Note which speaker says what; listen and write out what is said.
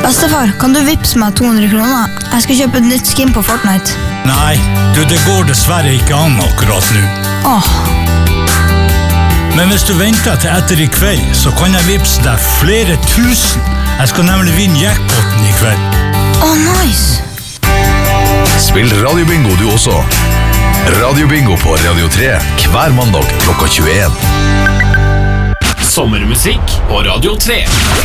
Speaker 1: Bestefar, kan du vippse meg 200 kroner? Jeg skal kjøpe et nytt skin på Fortnite.
Speaker 2: Nei, det går dessverre ikke an akkurat nå.
Speaker 1: Åh.
Speaker 2: Men hvis du venter til etter i kveld, så kan jeg vippse deg flere tusen. Jeg skal nemlig vinne jackpoten i kveld.
Speaker 1: Nice.
Speaker 3: Spill radiobingo du også. Radiobingo på Radio 3 hver mandag klokka 21.
Speaker 4: Sommermusikk på Radio 3.